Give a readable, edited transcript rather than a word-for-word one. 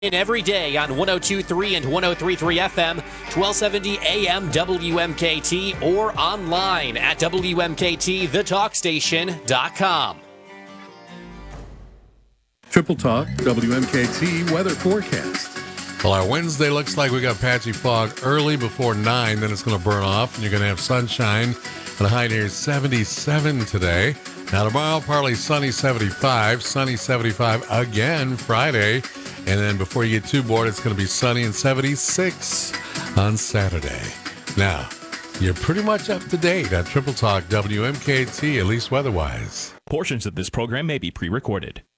In every day on 102.3 and 103.3 FM, 1270 AM WMKT, or online at WMKTTheTalkStation.com. Triple Talk WMKT weather forecast. Well, our Wednesday looks like we got patchy fog early before 9, then it's going to burn off, and you're going to have sunshine and a high near 77 today. Now tomorrow, partly sunny 75 again Friday. And then before you get too bored, it's going to be sunny and 76 on Saturday. Now, you're pretty much up to date on Triple Talk WMKT, at least weather-wise. Portions of this program may be pre-recorded.